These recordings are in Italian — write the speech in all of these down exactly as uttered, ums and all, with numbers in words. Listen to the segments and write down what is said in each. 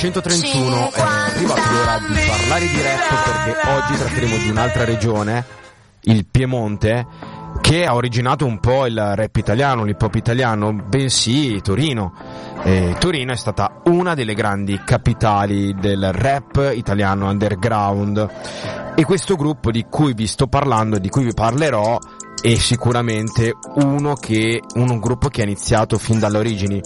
cinquecentotrentuno è arrivato l'ora di parlare di rap, perché oggi tratteremo di un'altra regione, il Piemonte, che ha originato un po' il rap italiano, l'hip hop italiano, bensì Torino. E Torino è stata una delle grandi capitali del rap italiano underground, e questo gruppo di cui vi sto parlando, di cui vi parlerò, è sicuramente uno che un gruppo che ha iniziato fin dalle origini.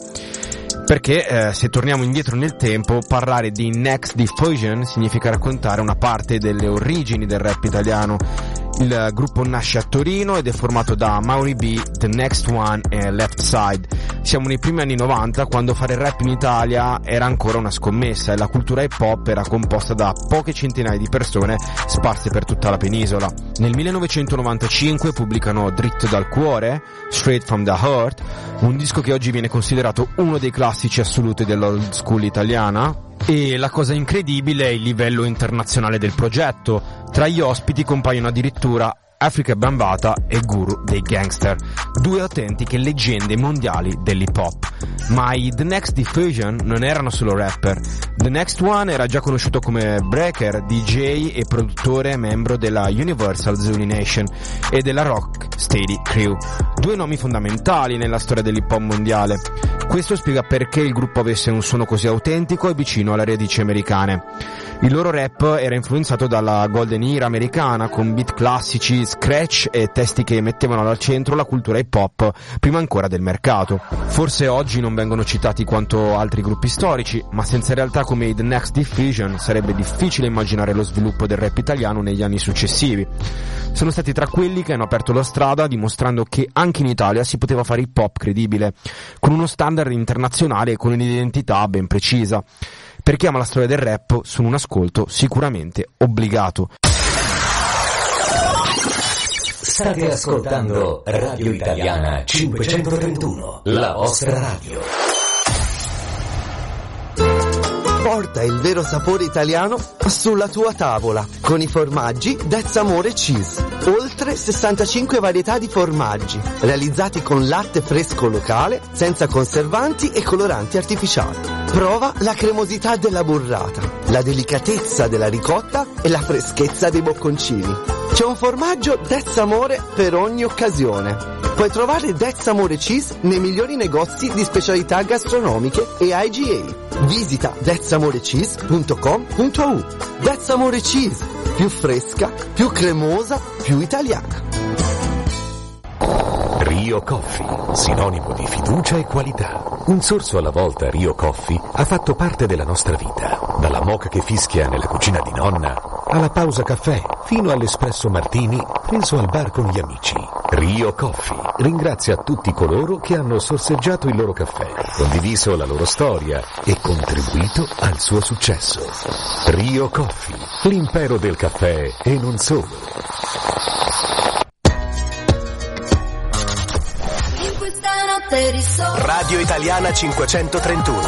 Perché eh, se torniamo indietro nel tempo, parlare di Next Diffusion significa raccontare una parte delle origini del rap italiano. Il gruppo nasce a Torino ed è formato da Mauri B, The Next One e Left Side. Siamo nei primi anni novanta, quando fare rap in Italia era ancora una scommessa e la cultura hip hop era composta da poche centinaia di persone sparse per tutta la penisola. Nel millenovecentonovantacinque pubblicano Dritto dal cuore, Straight from the Heart, un disco che oggi viene considerato uno dei classici assoluti dell'old school italiana. E la cosa incredibile è il livello internazionale del progetto. Tra gli ospiti compaiono addirittura Africa Bambaataa e Guru dei Gangster, due autentiche leggende mondiali dell'hip hop. Ma i The Next Diffusion non erano solo rapper. The Next One era già conosciuto come breaker, D J e produttore membro della Universal Zuni Nation e della Rock Steady Crew, due nomi fondamentali nella storia dell'hip hop mondiale. Questo spiega perché il gruppo avesse un suono così autentico e vicino alle radici americane. Il loro rap era influenzato dalla Golden Era americana, con beat classici, scratch e testi che mettevano al centro la cultura hip hop prima ancora del mercato. Forse oggi non vengono citati quanto altri gruppi storici, ma senza realtà come i The Next Diffusion sarebbe difficile immaginare lo sviluppo del rap italiano negli anni successivi. Sono stati tra quelli che hanno aperto la strada, dimostrando che anche in Italia si poteva fare hip hop credibile, con uno standard internazionale e con un'identità ben precisa. Per chi ama la storia del rap, sono un ascolto sicuramente obbligato. State ascoltando Radio Italiana cinquecentotrentuno, la vostra radio. Porta il vero sapore italiano sulla tua tavola con i formaggi That's Amore Cheese. Oltre sessantacinque varietà di formaggi realizzati con latte fresco locale, senza conservanti e coloranti artificiali. Prova la cremosità della burrata, la delicatezza della ricotta e la freschezza dei bocconcini. C'è un formaggio That's Amore per ogni occasione. Puoi trovare That's Amore Cheese nei migliori negozi di specialità gastronomiche e I G A. Visita that's amore cheese punto com punto a u. That's Amore Cheese, più fresca, più cremosa, più italiana. Rio Coffee, sinonimo di fiducia e qualità. Un sorso alla volta Rio Coffee ha fatto parte della nostra vita. Dalla moka che fischia nella cucina di nonna, alla pausa caffè, fino all'espresso martini preso al bar con gli amici. Rio Coffee ringrazia tutti coloro che hanno sorseggiato il loro caffè, condiviso la loro storia e contribuito al suo successo. Rio Coffee, l'impero del caffè e non solo. Radio Italiana cinquecentotrentuno,